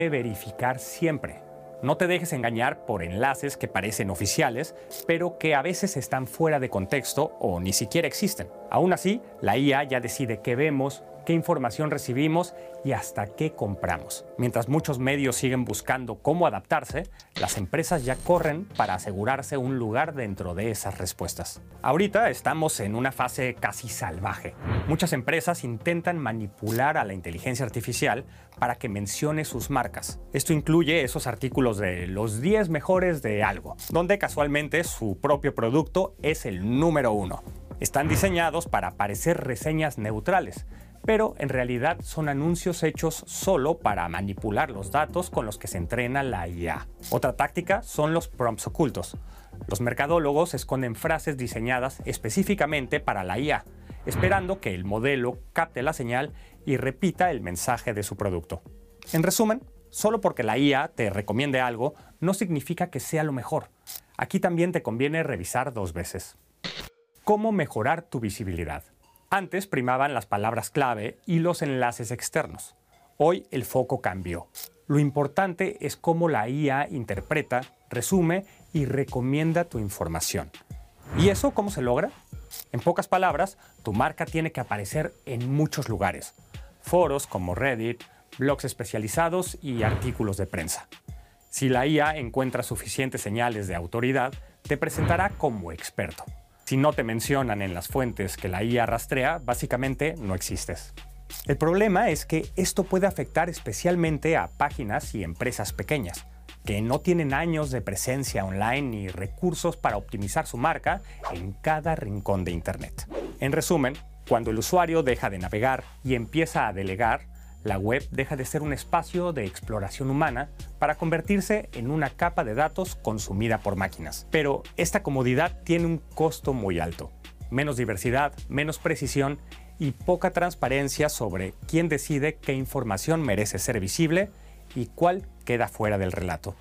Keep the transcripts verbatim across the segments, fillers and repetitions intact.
Verificar siempre. No te dejes engañar por enlaces que parecen oficiales, pero que a veces están fuera de contexto o ni siquiera existen. Aún así, la I A ya decide qué vemos, qué información recibimos y hasta qué compramos. Mientras muchos medios siguen buscando cómo adaptarse, las empresas ya corren para asegurarse un lugar dentro de esas respuestas. Ahorita estamos en una fase casi salvaje. Muchas empresas intentan manipular a la inteligencia artificial para que mencione sus marcas. Esto incluye esos artículos de los diez mejores de algo, donde casualmente su propio producto es el número uno. Están diseñados para parecer reseñas neutrales, pero en realidad son anuncios hechos solo para manipular los datos con los que se entrena la I A. Otra táctica son los prompts ocultos. Los mercadólogos esconden frases diseñadas específicamente para la I A, esperando que el modelo capte la señal y repita el mensaje de su producto. En resumen, solo porque la I A te recomiende algo no significa que sea lo mejor. Aquí también te conviene revisar dos veces. ¿Cómo mejorar tu visibilidad? Antes primaban las palabras clave y los enlaces externos. Hoy el foco cambió. Lo importante es cómo la I A interpreta, resume y recomienda tu información. ¿Y eso cómo se logra? En pocas palabras, tu marca tiene que aparecer en muchos lugares. Foros como Reddit, blogs especializados y artículos de prensa. Si la I A encuentra suficientes señales de autoridad, te presentará como experto. Si no te mencionan en las fuentes que la I A rastrea, básicamente no existes. El problema es que esto puede afectar especialmente a páginas y empresas pequeñas, que no tienen años de presencia online ni recursos para optimizar su marca en cada rincón de Internet. En resumen, cuando el usuario deja de navegar y empieza a delegar, la web deja de ser un espacio de exploración humana para convertirse en una capa de datos consumida por máquinas. Pero esta comodidad tiene un costo muy alto. Menos diversidad, menos precisión y poca transparencia sobre quién decide qué información merece ser visible y cuál queda fuera del relato.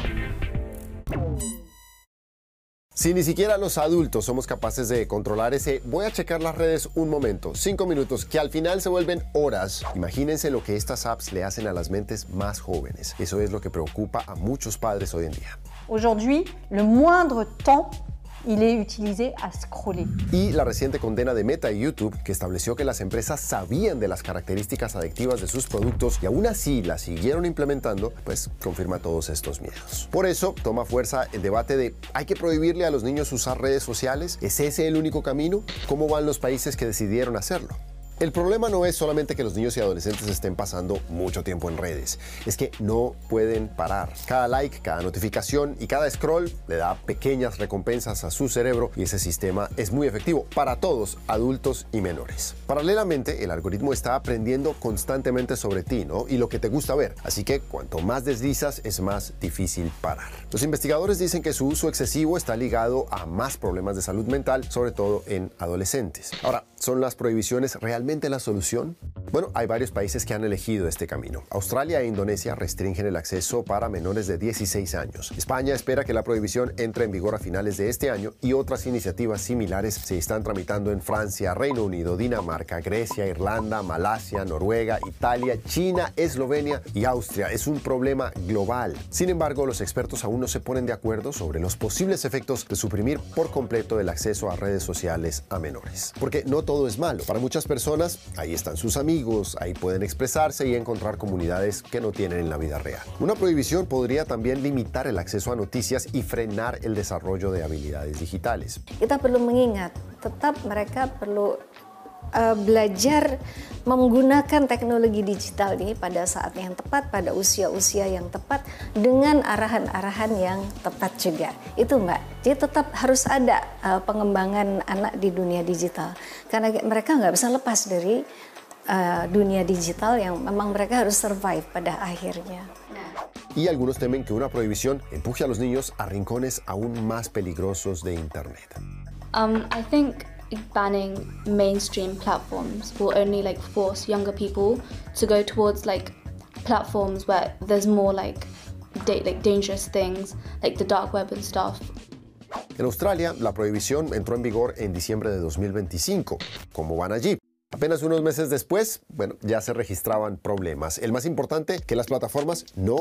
Si ni siquiera los adultos somos capaces de controlar ese voy a checar las redes un momento, cinco minutos, que al final se vuelven horas, imagínense lo que estas apps le hacen a las mentes más jóvenes. Eso es lo que preocupa a muchos padres hoy en día. Aujourd'hui, le moindre temps il est utilisé à scroller. Y la reciente condena de Meta y YouTube, que estableció que las empresas sabían de las características adictivas de sus productos y aún así las siguieron implementando, pues confirma todos estos miedos. Por eso toma fuerza el debate de ¿hay que prohibirle a los niños usar redes sociales? ¿Es ese el único camino? ¿Cómo van los países que decidieron hacerlo? El problema no es solamente que los niños y adolescentes estén pasando mucho tiempo en redes, es que no pueden parar. Cada like, cada notificación y cada scroll le da pequeñas recompensas a su cerebro y ese sistema es muy efectivo para todos, adultos y menores. Paralelamente, el algoritmo está aprendiendo constantemente sobre ti, ¿no? Y lo que te gusta ver, así que cuanto más deslizas es más difícil parar. Los investigadores dicen que su uso excesivo está ligado a más problemas de salud mental, sobre todo en adolescentes. Ahora, ¿son las prohibiciones realmente la solución? Bueno, hay varios países que han elegido este camino. Australia e Indonesia restringen el acceso para menores de dieciséis años. España espera que la prohibición entre en vigor a finales de este año y otras iniciativas similares se están tramitando en Francia, Reino Unido, Dinamarca, Grecia, Irlanda, Malasia, Noruega, Italia, China, Eslovenia y Austria. Es un problema global. Sin embargo, los expertos aún no se ponen de acuerdo sobre los posibles efectos de suprimir por completo el acceso a redes sociales a menores. Porque no todo es malo. Para muchas personas, ahí están sus amigos, ahí pueden expresarse y encontrar comunidades que no tienen en la vida real. Una prohibición podría también limitar el acceso a noticias y frenar el desarrollo de habilidades digitales. Kita perlu mengingat, tetap mereka perlu uh, belajar menggunakan teknologi digital ini pada saat yang tepat, pada usia-usia yang tepat, dengan arahan-arahan yang tepat juga. Itu Mbak. Jadi tetap harus ada uh, pengembangan anak di dunia digital. Karena mereka nggak bisa lepas dari uh, dunia digital yang memang mereka harus survive pada akhirnya. Y algunos temen que una prohibición empuje a los niños a rincones aún más peligrosos de Internet. Um, I think banning mainstream platforms will only like force younger people to go towards like platforms where there's more like da like dangerous things like the dark web and stuff. En Australia, la prohibición entró en vigor en diciembre de dos mil veinticinco. ¿Cómo van allí? A Apenas unos meses después, bueno, ya se registraban problemas. El más importante, que las plataformas no